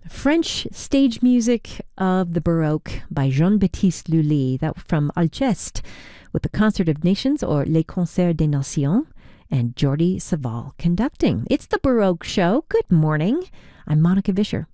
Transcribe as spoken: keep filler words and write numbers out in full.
French stage music of the Baroque by Jean-Baptiste Lully, that from Alceste, with the Concert of Nations, or Les Concerts des Nations, and Jordi Savall conducting. It's the Baroque Show. Good morning. I'm Monica Vischer.